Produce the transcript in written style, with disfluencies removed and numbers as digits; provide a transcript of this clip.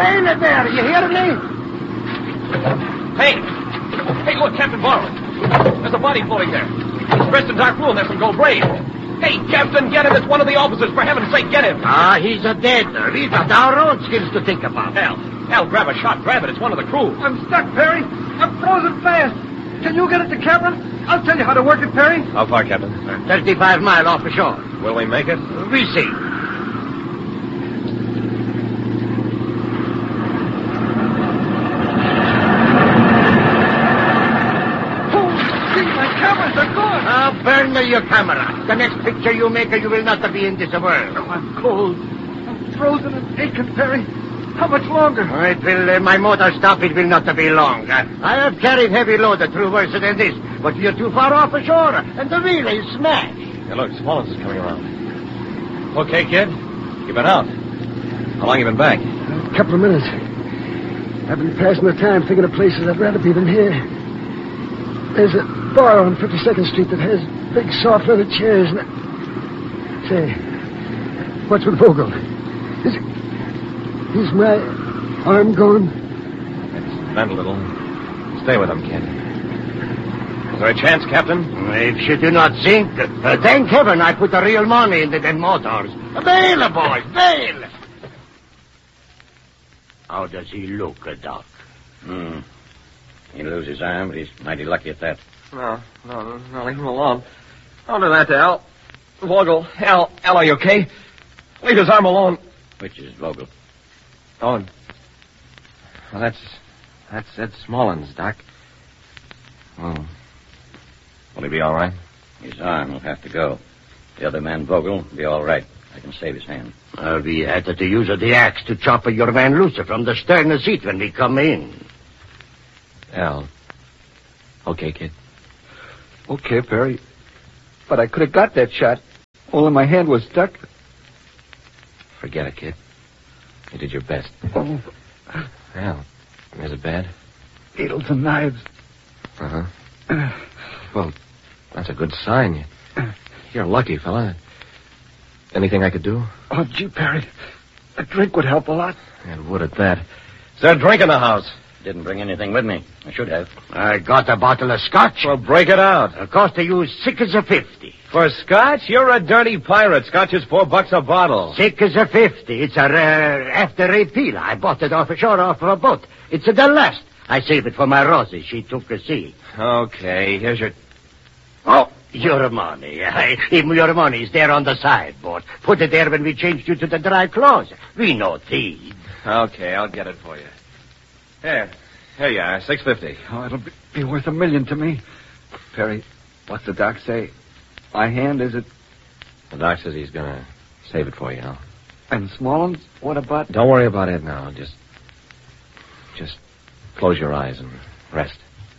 Bail it there, you hear me? Hey, look, Captain Barlow. There's a body floating there. He's dressed in dark blue and there's some gold braid. Hey, Captain, get him. It's one of the officers. For heaven's sake, get him. He's a dead. We've got our own skills to think about. Hal, grab a shot. Grab it. It's one of the crew. I'm stuck, Perry. I'm frozen fast. Can you get it to Cameron? I'll tell you how to work it, Perry. How far, Captain? 35 miles off the shore. Will we make it? We'll see. Burn your camera. The next picture you make, you will not be in this world. Oh, I'm cold. I'm frozen and aching, Perry. How much longer? It will, my motor stop. It will not be long. I have carried heavy load through worse than this, but you're too far off the shore, and the wheel is smashed. Hey, look, Smollins is coming around. Okay, kid. You've been out. How long you been back? A couple of minutes. I've been passing the time thinking of places I'd rather be than here. There's a bar on 52nd Street that has big soft leather chairs. Say, what's with Vogel? Is my arm gone? It's bent a little. Stay with him, kid. Is there a chance, Captain? If you do not sink, thank heaven I put the real money into them motors. Bail, boys, bail! How does he look, Doc? He lose his arm, but he's mighty lucky at that. No, leave him alone. Don't do that to Al. Vogel, Al, are you okay? Leave his arm alone. Which is Vogel? Oh, well, that's Ed Smollins, Doc. Oh, will he be all right? His arm will have to go. The other man, Vogel, will be all right. I can save his hand. We had to use the axe to chop your man loose from the stern seat when we come in. Al. Okay, kid. Okay, Perry. But I could have got that shot. Only my hand was stuck. Forget it, kid. You did your best. Oh. Al, is it bad? Needles and knives. Uh-huh. Well, that's a good sign. You're lucky, fella. Anything I could do? Oh, gee, Perry. A drink would help a lot. And would at that. Is there a drink in the house? Didn't bring anything with me. I should have. I got a bottle of scotch. Well, break it out. It cost you $6.50. For scotch? You're a dirty pirate. Scotch is $4 a bottle. $6.50. It's a after repeal. I bought it off the shore off a boat. It's the last. I saved it for my Rosie. She took a sea. Okay, here's your... Oh, your money. Your money is there on the sideboard. Put it there when we changed you to the dry clothes. We no thieves. Okay, I'll get it for you. Here you are, $6.50. Oh, it'll be worth $1 million to me. Perry, what's the doc say? My hand, is it? The doc says he's gonna save it for you, now. And Smollins? What about... Don't worry about it now. Just close your eyes and rest.